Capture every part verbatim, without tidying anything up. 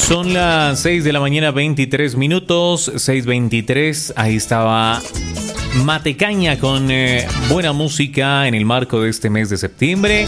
Son las seis de la mañana, veintitrés minutos, seis veintitrés. Ahí estaba Matecaña con eh, buena música en el marco de este mes de septiembre.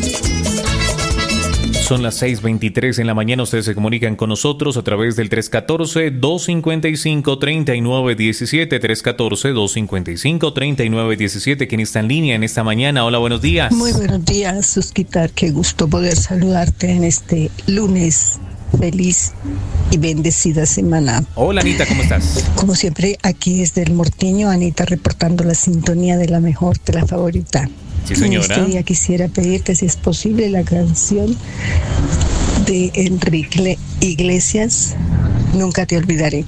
Son las seis veintitrés en la mañana. Ustedes se comunican con nosotros a través del tres uno cuatro, dos cinco cinco, tres nueve uno siete, tres uno cuatro, dos cinco cinco, tres nueve uno siete. ¿Quién está en línea en esta mañana? Hola, buenos días. Muy buenos días, Susquitar. Qué gusto poder saludarte en este lunes. Feliz y bendecida semana. Hola, Anita, ¿cómo estás? Como siempre, aquí desde el Mortiño, Anita reportando la sintonía de la mejor, de la favorita. Sí, señora. En este día quisiera pedirte, si es posible, la canción de Enrique Iglesias, Nunca te olvidaré.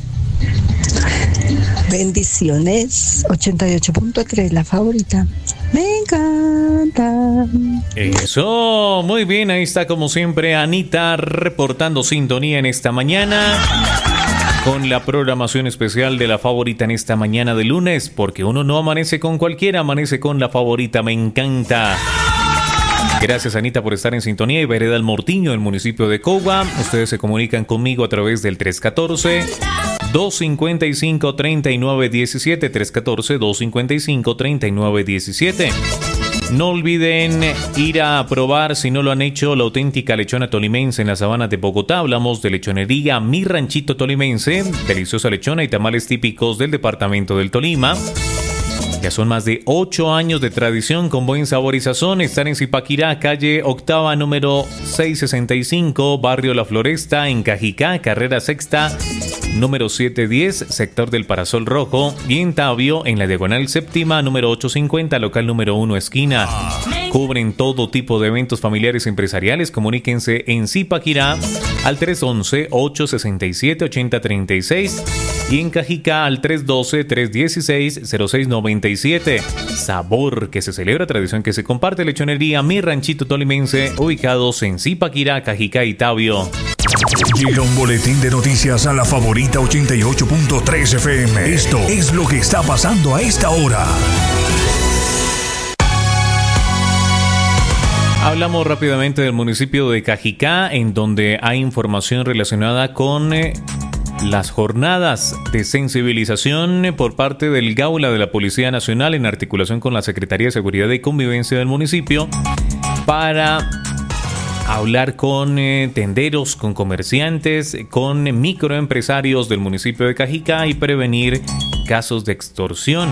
Bendiciones. ochenta y ocho punto tres, la favorita. Me encanta. Eso, muy bien, ahí está como siempre Anita reportando sintonía en esta mañana con la programación especial de la favorita en esta mañana de lunes, porque uno no amanece con cualquiera, amanece con la favorita. Me encanta. Gracias, Anita, por estar en sintonía. Y Vereda El Mortiño, el municipio de Cogua. Ustedes se comunican conmigo a través del tres uno cuatro, dos cinco cinco, tres nueve uno siete, tres uno cuatro, dos cinco cinco, tres nueve uno siete. No olviden ir a probar, si no lo han hecho, la auténtica lechona tolimense en las sabanas de Bogotá. Hablamos de lechonería Mi Ranchito Tolimense, deliciosa lechona y tamales típicos del departamento del Tolima. Ya son más de ocho años de tradición con buen sabor y sazón. Están en Zipaquirá, calle octava, número seiscientos sesenta y cinco, barrio La Floresta, en Cajicá, carrera sexta, número setecientos diez, sector del Parasol Rojo. Y en Tabio, en la diagonal séptima, número ochocientos cincuenta, local número uno, esquina. Cubren todo tipo de eventos familiares y empresariales. Comuníquense en Zipaquirá al tres once, ocho sesenta y siete, ochenta treinta y seis y en Cajicá al tres doce, tres dieciséis, cero seis noventa y siete. Sabor que se celebra, tradición que se comparte. Lechonería Mi Ranchito Tolimense, ubicados en Zipaquirá, Cajicá y Tabio. Llega un boletín de noticias a la favorita ochenta y ocho punto tres F M. Esto es lo que está pasando a esta hora. Hablamos rápidamente del municipio de Cajicá, en donde hay información relacionada con eh, las jornadas de sensibilización por parte del Gaula de la Policía Nacional en articulación con la Secretaría de Seguridad y Convivencia del municipio para hablar con eh, tenderos, con comerciantes, con microempresarios del municipio de Cajicá y prevenir casos de extorsión.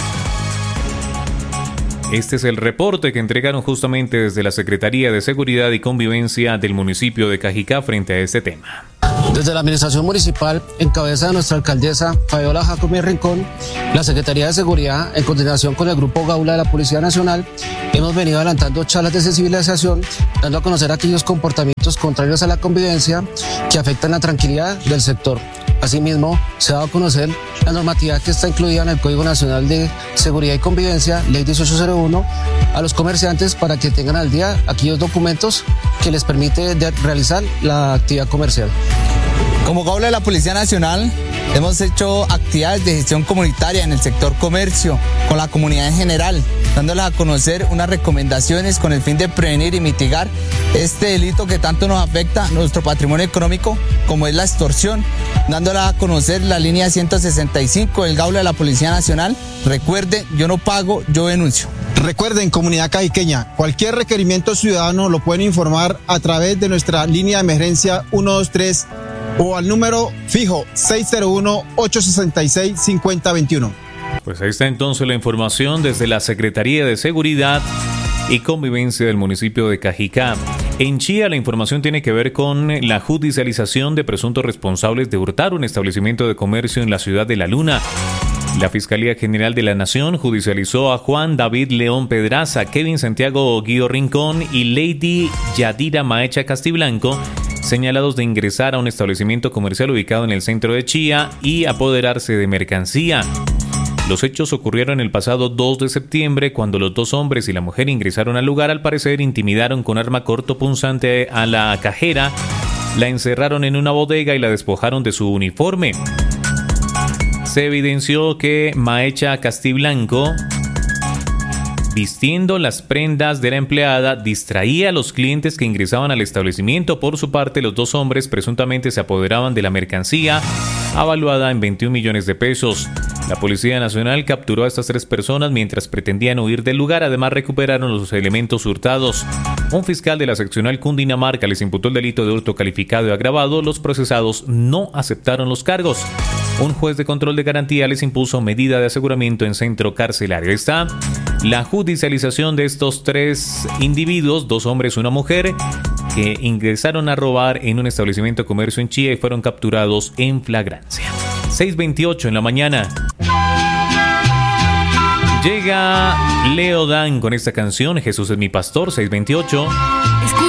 Este es el reporte que entregaron justamente desde la Secretaría de Seguridad y Convivencia del municipio de Cajicá frente a este tema. Desde la Administración Municipal, en cabeza de nuestra alcaldesa Fabiola Jacome Rincón, la Secretaría de Seguridad, en coordinación con el Grupo Gaula de la Policía Nacional, hemos venido adelantando charlas de sensibilización, dando a conocer aquellos comportamientos contrarios a la convivencia que afectan la tranquilidad del sector. Asimismo, se ha dado a conocer la normatividad que está incluida en el Código Nacional de Seguridad y Convivencia, Ley dieciocho cero uno, a los comerciantes para que tengan al día aquellos documentos que les permite de realizar la actividad comercial. Como Gaula de la Policía Nacional, hemos hecho actividades de gestión comunitaria en el sector comercio, con la comunidad en general, dándoles a conocer unas recomendaciones con el fin de prevenir y mitigar este delito que tanto nos afecta a nuestro patrimonio económico, como es la extorsión, dándoles a conocer la línea ciento sesenta y cinco del Gaula de la Policía Nacional. Recuerde, yo no pago, yo denuncio. Recuerden, comunidad cajiqueña, cualquier requerimiento ciudadano lo pueden informar a través de nuestra línea de emergencia ciento veintitrés o al número fijo seis cero uno, ocho seis seis, cinco cero dos uno. Pues ahí está entonces la información desde la Secretaría de Seguridad y Convivencia del municipio de Cajicá. En Chía, la información tiene que ver con la judicialización de presuntos responsables de hurtar un establecimiento de comercio en la ciudad de La Luna. La Fiscalía General de la Nación judicializó a Juan David León Pedraza, Kevin Santiago Guío Rincón y Lady Yadira Maecha Castiblanco, señalados de ingresar a un establecimiento comercial ubicado en el centro de Chía y apoderarse de mercancía. Los hechos ocurrieron el pasado dos de septiembre, cuando los dos hombres y la mujer ingresaron al lugar. Al parecer intimidaron con arma cortopunzante a la cajera, la encerraron en una bodega y la despojaron de su uniforme. Se evidenció que Maecha Castiblanco vistiendo las prendas de la empleada, distraía a los clientes que ingresaban al establecimiento. Por su parte, los dos hombres presuntamente se apoderaban de la mercancía, avaluada en veintiún millones de pesos. La Policía Nacional capturó a estas tres personas mientras pretendían huir del lugar. Además, recuperaron los elementos hurtados. Un fiscal de la seccional Cundinamarca les imputó el delito de hurto calificado y agravado. Los procesados no aceptaron los cargos. Un juez de control de garantía les impuso medida de aseguramiento en centro carcelario. Está la judicialización de estos tres individuos, dos hombres y una mujer, que ingresaron a robar en un establecimiento de comercio en Chía y fueron capturados en flagrancia. seis veintiocho en la mañana. Llega Leo Dan con esta canción, Jesús es mi pastor, seis veintiocho. Escucha.